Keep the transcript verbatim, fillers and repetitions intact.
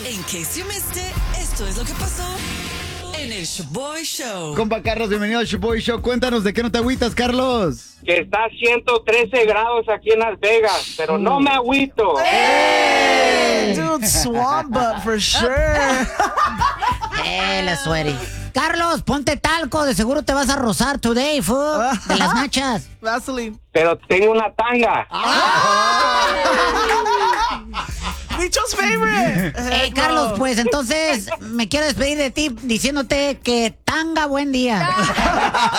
In case you missed it, esto es lo que pasó en el Shoboy Show. Compa Carlos, bienvenido al Shoboy Show. Cuéntanos de qué no te agüitas, Carlos. Que está a ciento trece grados aquí en Las Vegas, pero no me agüito. Hey, dude, swamp butt for sure. Eh, la sweaty. Carlos, ponte talco, de seguro te vas a rozar today, fool, de las nachas. Vaseline. Pero tengo una tanga. Bicho's favorite. Hey, Carlos, pues entonces me quiero despedir de ti diciéndote que tanga buen día.